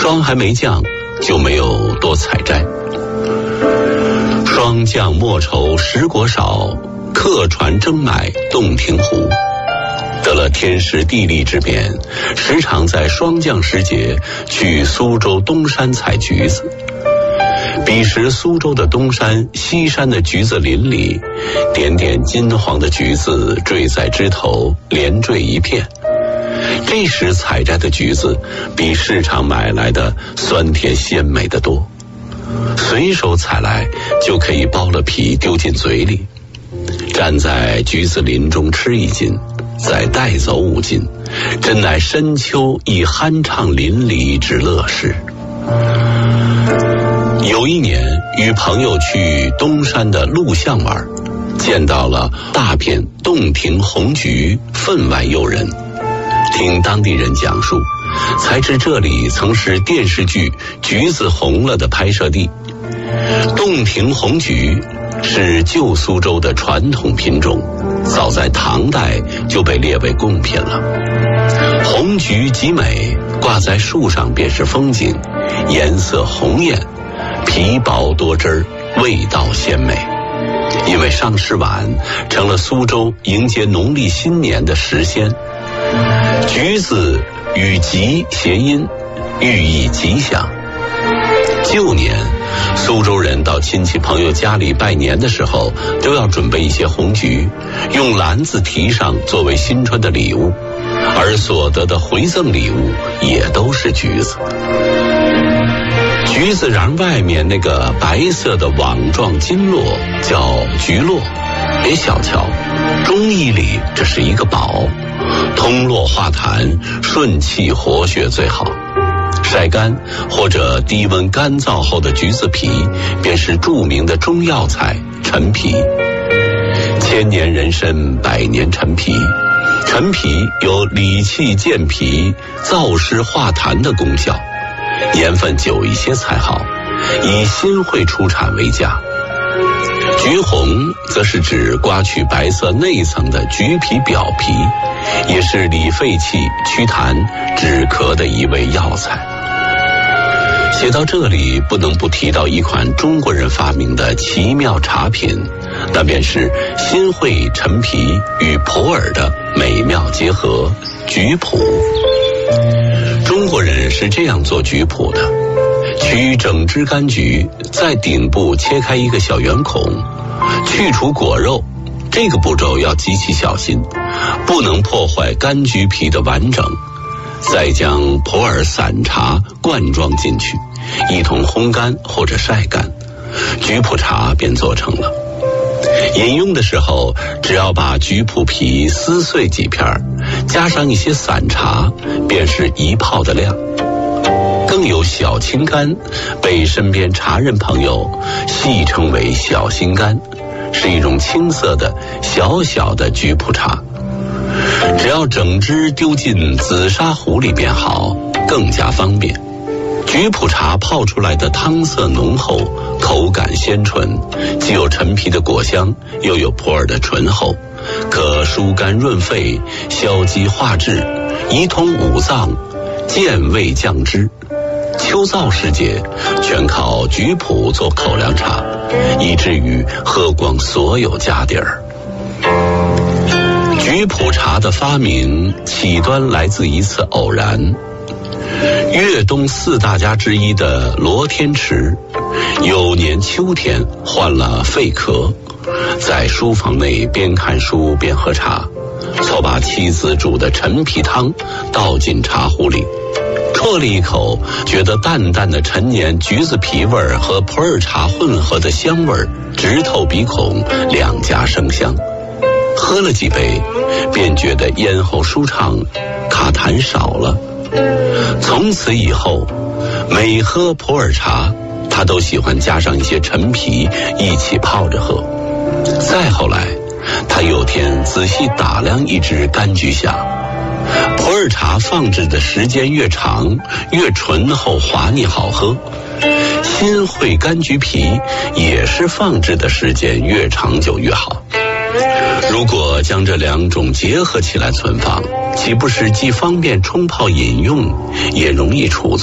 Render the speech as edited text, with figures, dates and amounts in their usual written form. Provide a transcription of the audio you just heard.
霜还没降，就没有多采摘。霜降莫愁时国少，客船争买洞庭湖。得了天时地利之便，时常在霜降时节去苏州东山采橘子。彼时苏州的东山、西山的橘子林里，点点金黄的橘子坠在枝头，连缀一片。这时采摘的橘子比市场买来的酸甜鲜美得多，随手采来就可以剥了皮丢进嘴里，站在橘子林中吃一斤，再带走5斤，真乃深秋亦酣畅淋漓之乐事。有一年与朋友去东山的鹿巷玩，见到了大片洞庭红橘，分外诱人。听当地人讲述，才知这里曾是电视剧《橘子红了》的拍摄地。洞庭红橘是旧苏州的传统品种，早在唐代就被列为贡品了。红橘极美，挂在树上便是风景，颜色红艳，皮薄多汁儿，味道鲜美。因为上市晚，成了苏州迎接农历新年的时鲜。橘子与吉谐音，寓意吉祥。旧年苏州人到亲戚朋友家里拜年的时候，都要准备一些红橘，用篮子提上作为新春的礼物，而所得的回赠礼物也都是橘子。橘子瓤外面那个白色的网状筋络叫橘络，别小瞧，中医里这是一个宝，通络化痰，顺气活血最好。晒干或者低温干燥后的橘子皮便是著名的中药材陈皮。千年人参，百年陈皮。陈皮有理气健脾、燥湿化痰的功效，年份久一些才好，以新会出产为佳。橘红则是指刮去白色内层的橘皮表皮，也是理肺气、祛痰、止咳的一味药材。写到这里，不能不提到一款中国人发明的奇妙茶品，那便是新会陈皮与普洱的美妙结合——橘脯。中国人是这样做橘脯的：取整只柑橘，在顶部切开一个小圆孔，去除果肉。这个步骤要极其小心，不能破坏柑橘皮的完整。再将普洱散茶灌装进去，一同烘干或者晒干，橘脯茶便做成了。饮用的时候，只要把橘脯皮撕碎几片，加上一些散茶，便是一泡的量。更有小青柑，被身边茶人朋友戏称为小心柑，是一种青色的小小的橘脯茶。只要整只丢进紫砂壶里便好，更加方便。橘脯茶泡出来的汤色浓厚，口感鲜醇，既有陈皮的果香，又有普洱的醇厚，可疏肝润肺、消积化滞、移通五脏、健胃降脂。秋燥时节，全靠橘脯做口粮茶，以至于喝光所有家底儿。橘脯茶的发明起端来自一次偶然。粤东4大家之一的罗天池，有年秋天患了肺咳，在书房内边看书边喝茶，错把妻子煮的陈皮汤倒进茶壶里，啜了一口，觉得淡淡的陈年橘子皮味儿和普洱茶混合的香味儿直透鼻孔，两家生香。喝了几杯，便觉得咽喉舒畅，卡痰少了。从此以后，每喝普洱茶，他都喜欢加上一些陈皮一起泡着喝。再后来，他有天仔细打量一只柑橘下，普洱茶放置的时间越长，越醇厚滑腻好喝。新会柑橘皮也是放置的时间越长久越好。如果将这两种结合起来存放，岂不是既方便冲泡饮用，也容易储存？